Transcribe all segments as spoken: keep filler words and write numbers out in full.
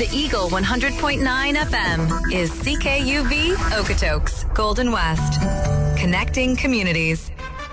The Eagle one hundred point nine F M is C K U V Okotoks, Golden West. Connecting communities.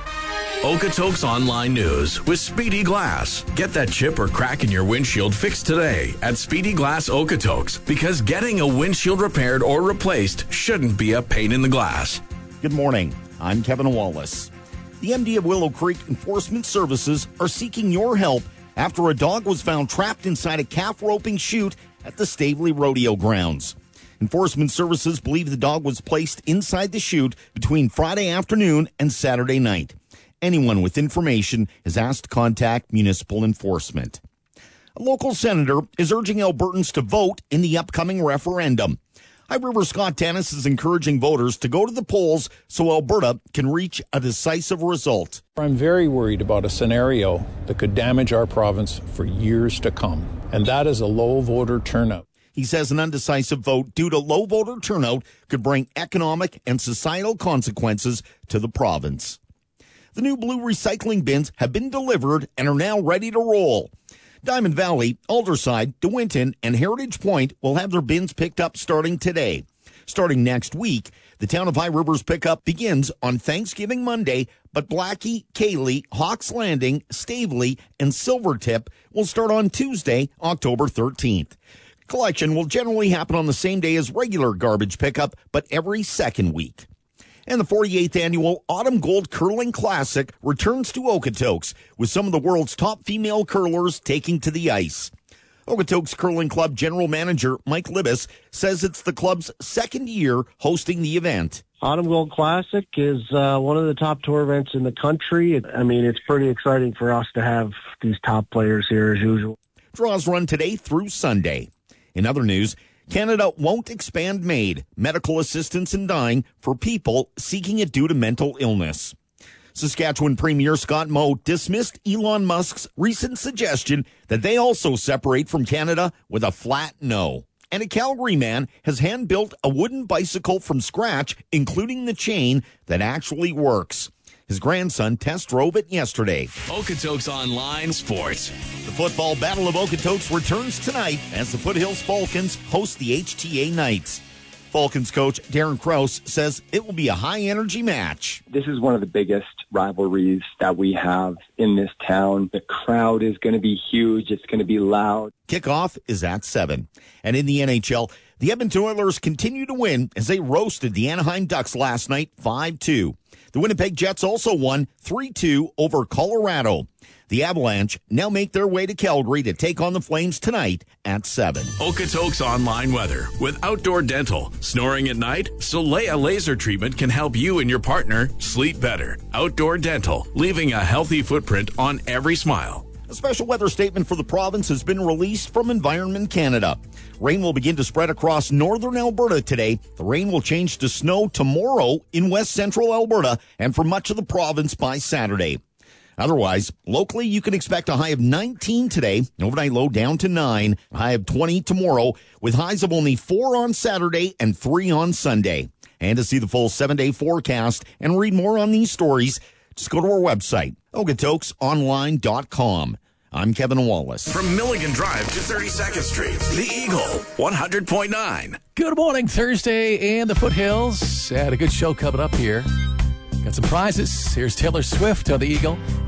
Okotoks Online News with Speedy Glass. Get that chip or crack in your windshield fixed today at Speedy Glass Okotoks, because getting a windshield repaired or replaced shouldn't be a pain in the glass. Good morning. I'm Kevin Wallace. The M D of Willow Creek Enforcement Services are seeking your help after a dog was found trapped inside a calf roping chute at the Staveley Rodeo grounds. Enforcement Services believe the dog was placed inside the chute between Friday afternoon and Saturday night. Anyone with information is asked to contact municipal enforcement. A local senator is urging Albertans to vote in the upcoming referendum. High River Scott Dennis is encouraging voters to go to the polls so Alberta can reach a decisive result. I'm very worried about a scenario that could damage our province for years to come, and that is a low voter turnout. He says an undecisive vote due to low voter turnout could bring economic and societal consequences to the province. The new blue recycling bins have been delivered and are now ready to roll. Diamond Valley, Alderside, DeWinton, and Heritage Point will have their bins picked up starting today. Starting next week, the town of High River's pickup begins on Thanksgiving Monday, but Blackie, Cayley, Hawks Landing, Staveley, and Silvertip will start on Tuesday, October thirteenth. Collection will generally happen on the same day as regular garbage pickup, but every second week. And the forty-eighth Annual Autumn Gold Curling Classic returns to Okotoks, with some of the world's top female curlers taking to the ice. Okotoks Curling Club General Manager Mike Libis says it's the club's second year hosting the event. Autumn Gold Classic is uh, one of the top tour events in the country. I mean, it's pretty exciting for us to have these top players here as usual. Draws run today through Sunday. In other news, Canada won't expand MAID, medical assistance in dying, for people seeking it due to mental illness. Saskatchewan Premier Scott Moe dismissed Elon Musk's recent suggestion that they also separate from Canada with a flat no. And a Calgary man has hand-built a wooden bicycle from scratch, including the chain, that actually works. His grandson test drove it yesterday. Okotoks Online Sports. The football battle of Okotoks returns tonight as the Foothills Falcons host the H T A Knights. Falcons coach Darren Krause says it will be a high-energy match. This is one of the biggest rivalries that we have in this town. The crowd is going to be huge. It's going to be loud. Kickoff is at seven. And in the N H L, the Edmonton Oilers continue to win as they roasted the Anaheim Ducks last night five two. The Winnipeg Jets also won three two over Colorado. The Avalanche now make their way to Calgary to take on the Flames tonight at seven. Okotoks Online Weather with Outdoor Dental. Snoring at night? Solea Laser Treatment can help you and your partner sleep better. Outdoor Dental, leaving a healthy footprint on every smile. A special weather statement for the province has been released from Environment Canada. Rain will begin to spread across northern Alberta today. The rain will change to snow tomorrow in west central Alberta and for much of the province by Saturday. Otherwise, locally, you can expect a high of nineteen today, overnight low down to nine, a high of twenty tomorrow, with highs of only four on Saturday and three on Sunday. And to see the full seven-day forecast and read more on these stories, just go to our website, okotoks online dot com. I'm Kevin Wallace. From Milligan Drive to thirty-second Street, the Eagle one hundred point nine. Good morning, Thursday in the Foothills. Had a good show coming up here. Got some prizes. Here's Taylor Swift on the Eagle.